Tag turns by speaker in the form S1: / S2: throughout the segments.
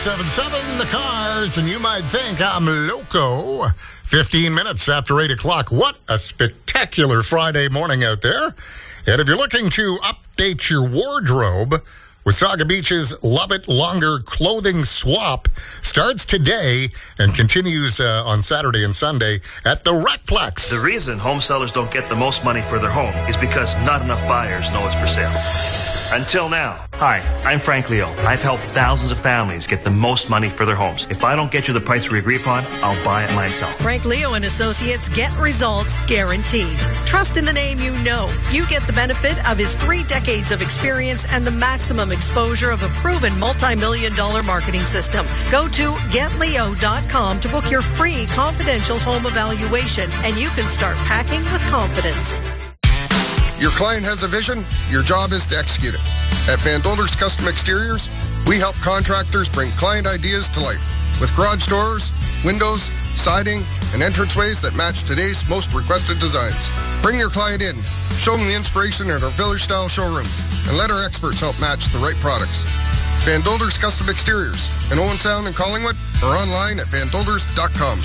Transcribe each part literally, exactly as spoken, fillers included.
S1: ninety-seven point seven, The Cars, and you might think I'm loco. fifteen minutes after eight o'clock. What a spectacular Friday morning out there. And if you're looking to update your wardrobe, Wasaga Beach's Love It Longer clothing swap starts today and continues uh, on Saturday and Sunday at the Recplex.
S2: The reason home sellers don't get the most money for their home is because not enough buyers know it's for sale. Until now. Hi, I'm Frank Leo. I've helped thousands of families get the most money for their homes. If I don't get you the price we agree upon, I'll buy it myself.
S3: Frank Leo and Associates, get results guaranteed. Trust in the name you know. You get the benefit of his three decades of experience and the maximum exposure of a proven multi-million dollar marketing system. Go to get leo dot com to book your free confidential home evaluation, and you can start packing with confidence.
S4: Your client has a vision, your job is to execute it. At Van Dolders Custom Exteriors, we help contractors bring client ideas to life with garage doors, windows, siding, and entranceways that match today's most requested designs. Bring your client in, show them the inspiration at our village-style showrooms, and let our experts help match the right products. Van Dolders Custom Exteriors in Owen Sound and Collingwood, or online at van dolders dot com.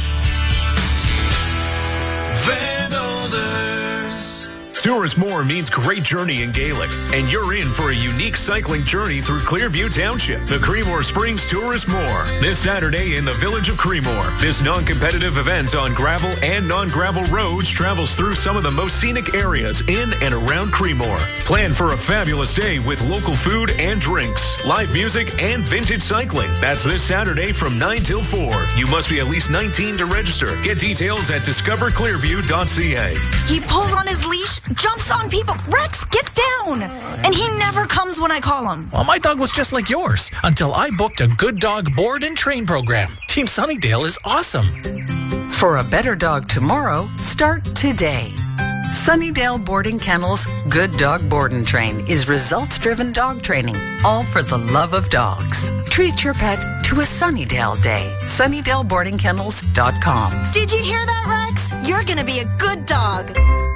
S5: Van Dolders.
S6: Tourist More means great journey in Gaelic, and you're in for a unique cycling journey through Clearview Township. The Creemore Springs Tourist More, this Saturday in the village of Creemore. This non-competitive event on gravel and non-gravel roads travels through some of the most scenic areas in and around Creemore. Plan for a fabulous day with local food and drinks, live music, and vintage cycling. That's this Saturday from nine till four. You must be at least nineteen to register. Get details at discover clearview dot c a.
S7: He pulls on his leash, jumps on people. Rex, get down! And he never comes when I call him.
S8: Well, my dog was just like yours until I booked a Good Dog board and train program. Team Sunnydale is awesome.
S9: For a better dog tomorrow, start today. Sunnydale Boarding Kennels Good Dog Board and Train is results-driven dog training, all for the love of dogs. Treat your pet to a Sunnydale day. Sunnydale Boarding Kennels dot com.
S7: Did you hear that, Rex? You're going to be a good dog.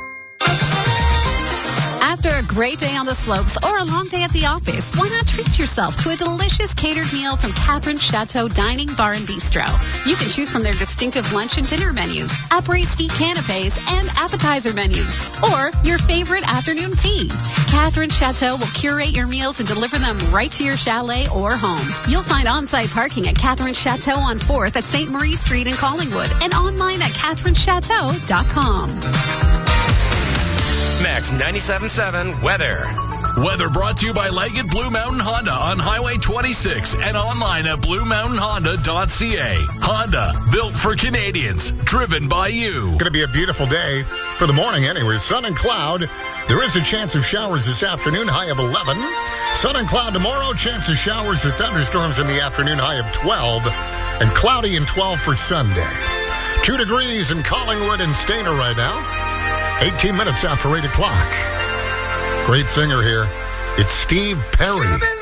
S10: After a great day on the slopes or a long day at the office, why not treat yourself to a delicious catered meal from Catherine Chateau Dining Bar and Bistro? You can choose from their distinctive lunch and dinner menus, après-ski canapes, and appetizer menus, or your favorite afternoon tea. Catherine Chateau will curate your meals and deliver them right to your chalet or home. You'll find on-site parking at Catherine Chateau on fourth at Saint Marie Street in Collingwood and online at catherine chateau dot com.
S11: Max ninety-seven point seven weather.
S12: Weather brought to you by Leggett Blue Mountain Honda on Highway twenty-six and online at blue mountain honda dot c a. Honda, built for Canadians, driven by you.
S1: Going to be a beautiful day for the morning anyway. Sun and cloud. There is a chance of showers this afternoon, high of eleven. Sun and cloud tomorrow, chance of showers with thunderstorms in the afternoon, high of twelve. And cloudy and twelve for Sunday. Two degrees in Collingwood and Stayner right now. eighteen minutes after eight o'clock. Great singer here. It's Steve Perry.